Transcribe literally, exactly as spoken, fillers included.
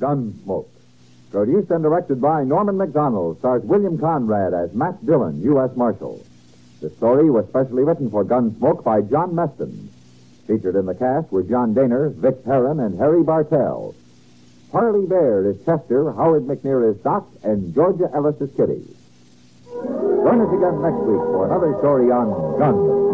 Gunsmoke. Produced and directed by Norman McDonald, stars William Conrad as Matt Dillon, U S Marshal. The story was specially written for Gunsmoke by John Meston. Featured in the cast were John Daner, Vic Perrin, and Harry Bartell. Harley Baird is Chester, Howard McNear is Doc, and Georgia Ellis is Kitty. Join us again next week for another story on Gunsmoke.